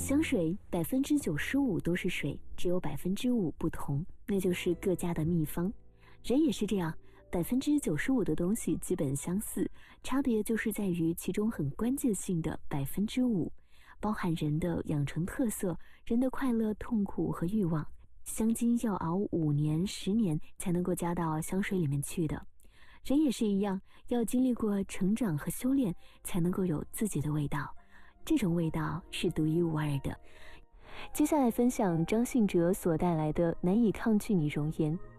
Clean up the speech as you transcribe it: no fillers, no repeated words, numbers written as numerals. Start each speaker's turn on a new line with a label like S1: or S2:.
S1: 香水95%都是水，只有5%不同，那就是各家的秘方。人也是这样，95%的东西基本相似，差别就是在于其中很关键性的5%，包含人的养成特色、人的快乐、痛苦和欲望。香精要熬5年、10年才能够加到香水里面去的。人也是一样，要经历过成长和修炼，才能够有自己的味道。这种味道是独一无二的。接下来分享张信哲所带来的《难以抗拒你容颜》。